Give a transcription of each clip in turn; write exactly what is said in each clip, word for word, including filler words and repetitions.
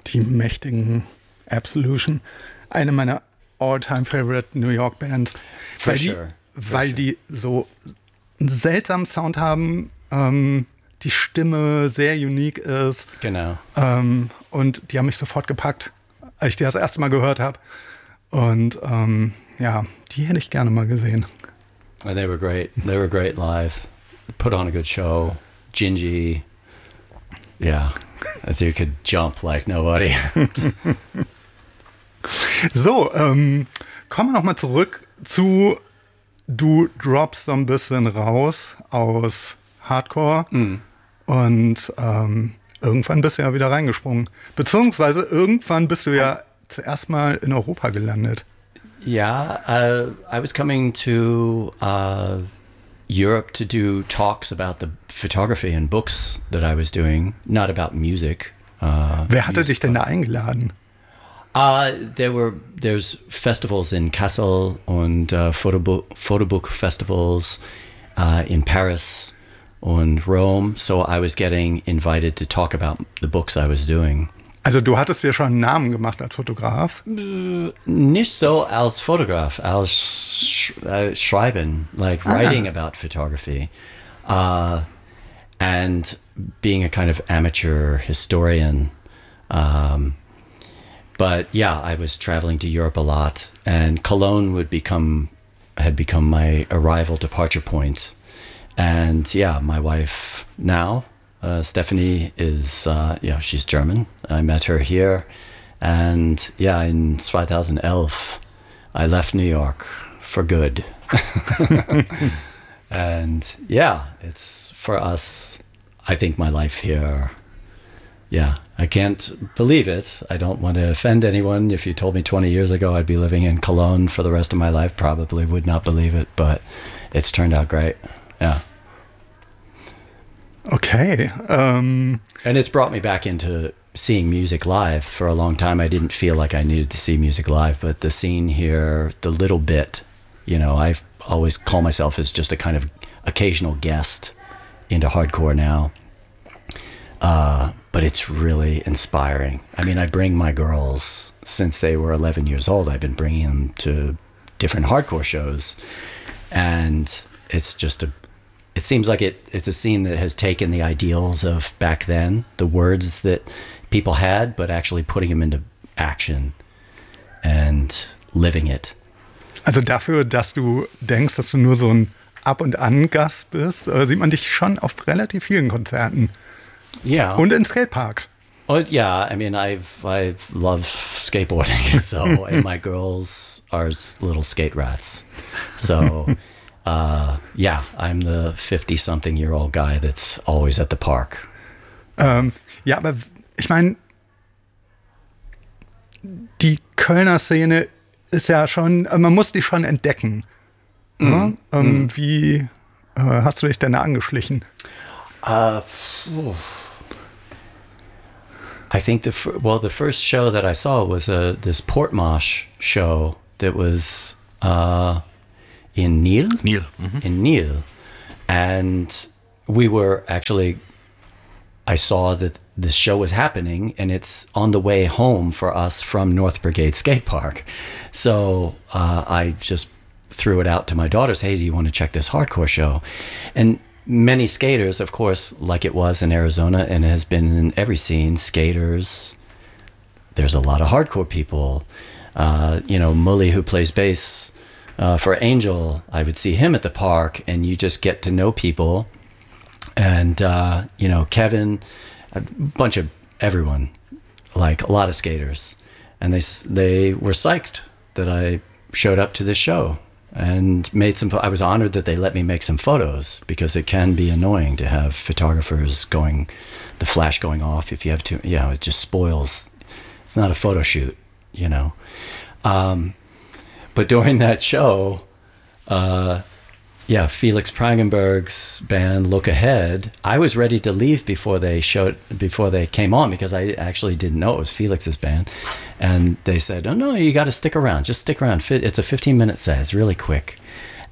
die mächtigen Absolution. Eine meiner all-time-favorite New York-Bands. Weil, sure. die, weil sure. die so einen seltsamen Sound haben, ähm, die Stimme sehr unique ist. Genau. Ähm, und die haben mich sofort gepackt, als ich die das erste Mal gehört habe. Und ähm, ja, die hätte ich gerne mal gesehen. And they were great. They were great live. Put on a good show. Gingy. Yeah. You could jump like nobody. So, ähm, kommen wir nochmal zurück zu, du droppst so ein bisschen raus aus Hardcore mm. und ähm, irgendwann bist du ja wieder reingesprungen. Beziehungsweise irgendwann bist du ja zuerst mal in Europa gelandet. Yeah, uh, I was coming to uh, Europe to do talks about the photography and books that I was doing, not about music. Uh, Wer hatte music dich denn da eingeladen? Uh, there were there's festivals in Kassel and uh, photobook photobook festivals uh, in Paris and Rome. So I was getting invited to talk about the books I was doing. Also du hattest dir schon einen Namen gemacht als Fotograf? Nicht so als Fotograf, als sch uh, Schreiben, like writing ah. about photography, uh, and being a kind of amateur historian. Um, but yeah, I was traveling to Europe a lot, and Cologne would become had become my arrival departure point. And yeah, my wife now. Uh, Stephanie is, uh, yeah, she's German. I met her here. And yeah, in twenty eleven, I left New York for good. And yeah, it's for us, I think my life here, yeah, I can't believe it. I don't want to offend anyone. If you told me twenty years ago I'd be living in Cologne for the rest of my life, probably would not believe it, but it's turned out great. Yeah. Okay. Um, and it's brought me back into seeing music live. For a long time, I didn't feel like I needed to see music live, but the scene here, the little bit, you know, I always call myself as just a kind of occasional guest into hardcore now. Uh, but it's really inspiring. I mean, I bring my girls, since they were eleven years old, I've been bringing them to different hardcore shows. And it's just a It seems like it, it's a scene that has taken the ideals of back then, the words that people had, but actually putting them into action and living it. Also dafür, dass du denkst, dass du nur so ein Ab- und An-Gast bist, äh, sieht man dich schon auf relativ vielen Konzerten. Ja. Und in Skateparks. Oh, yeah, I mean, I've, I love skateboarding, so, and my girls are little skate rats. So... Uh, yeah, I'm the fifty-something-year-old guy that's always at the park. Ähm, ja, aber ich meine, die Kölner Szene ist ja schon, man muss die schon entdecken. Mm. Ne? Ähm, mm. Wie äh, hast du dich denn da angeschlichen? Uh, I think the well, the first show that I saw was a this Portmarsh show that was. Uh, In Nîmes? Nîmes. Mm-hmm. In Nîmes. And we were actually, I saw that this show was happening and it's on the way home for us from North Brigade Skate Park. So uh, I just threw it out to my daughters, hey, do you want to check this hardcore show? And many skaters, of course, like it was in Arizona and has been in every scene, skaters, there's a lot of hardcore people. Uh, you know, Mully, who plays bass, Uh, for Angel, I would see him at the park, and you just get to know people. And, uh, you know, Kevin, a bunch of everyone, like a lot of skaters. And they they were psyched that I showed up to this show and made some, I was honored that they let me make some photos, because it can be annoying to have photographers going, the flash going off if you have to, you know, it just spoils. It's not a photo shoot, you know. Um, But during that show, uh, yeah, Felix Prangenberg's band Look Ahead, I was ready to leave before they showed, before they came on, because I actually didn't know it was Felix's band. And they said, oh no, you got to stick around. Just stick around. It's a fifteen minute set. It's really quick.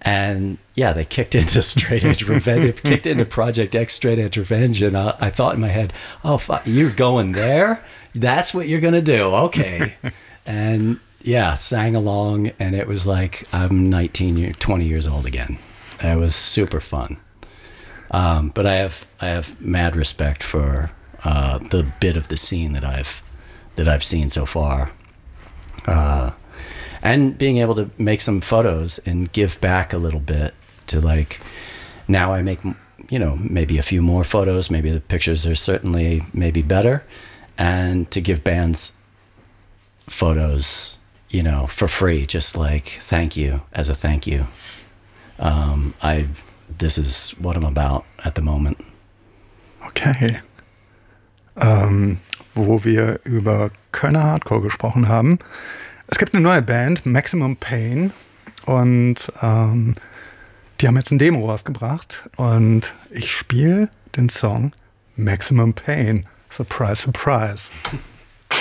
And yeah, they kicked into Straight Edge Revenge, kicked into Project X Straight Edge Revenge, and I, I thought in my head, oh, fuck, you're going there? That's what you're going to do. Okay. And yeah, sang along, and it was like I'm nineteen, twenty years old again. It was super fun. Um, but I have I have mad respect for uh, the bit of the scene that I've that I've seen so far. Uh, and being able to make some photos and give back a little bit to, like, now I make, you know, maybe a few more photos, maybe the pictures are certainly maybe better, and to give bands photos, you know, for free, just like thank you, as a thank you. Um, I, this is what I'm about at the moment. Okay. Ähm, wo wir über Kölner Hardcore gesprochen haben. Es gibt eine neue Band, Maximum Pain, und ähm, die haben jetzt ein Demo rausgebracht und ich spiele den Song Maximum Pain. Surprise, surprise.